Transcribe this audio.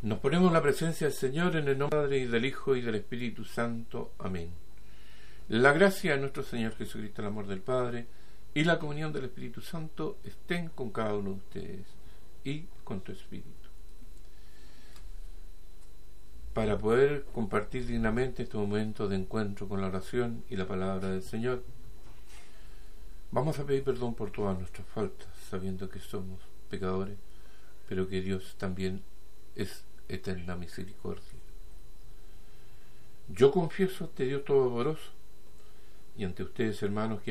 Nos ponemos en la presencia del Señor en el nombre del Padre, y del Hijo, y del Espíritu Santo. Amén. La gracia de nuestro Señor Jesucristo, el amor del Padre y la comunión del Espíritu Santo estén con cada uno de ustedes y con tu espíritu. Para poder compartir dignamente este momento de encuentro con la oración y la palabra del Señor, vamos a pedir perdón por todas nuestras faltas, sabiendo que somos pecadores, pero que Dios también es eterna misericordia. Yo confieso ante Dios Todopoderoso y ante ustedes, hermanos, que